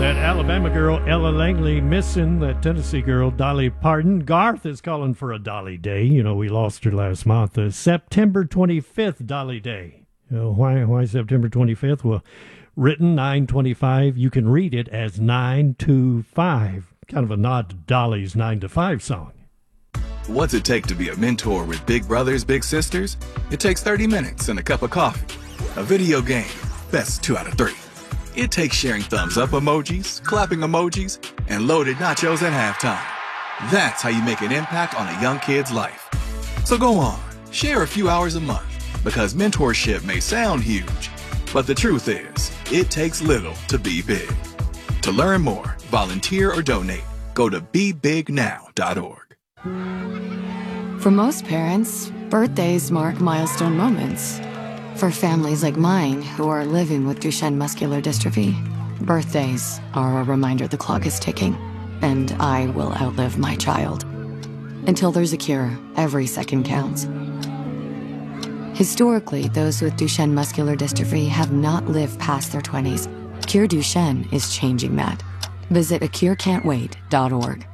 That Alabama girl, Ella Langley, missing that Tennessee girl, Dolly Parton. Garth is calling for a Dolly Day. You know, we lost her last month. September 25th, Dolly Day. Why September 25th? Well, written 9/25. You can read it as 925. Kind of a nod to Dolly's 9 to 5 song. What's it take to be a mentor with big brothers, big sisters? It takes 30 minutes and a cup of coffee. A video game, best 2 out of 3. It takes sharing thumbs up emojis, clapping emojis, and loaded nachos at halftime. That's how you make an impact on a young kid's life. So go on, share a few hours a month, because mentorship may sound huge, but the truth is, it takes little to be big. To learn more, volunteer or donate, go to bebignow.org. For most parents, birthdays mark milestone moments. For families like mine who are living with Duchenne muscular dystrophy, birthdays are a reminder the clock is ticking, and I will outlive my child. Until there's a cure, every second counts. Historically, those with Duchenne muscular dystrophy have not lived past their 20s. Cure Duchenne is changing that. Visit acurecan'twait.org.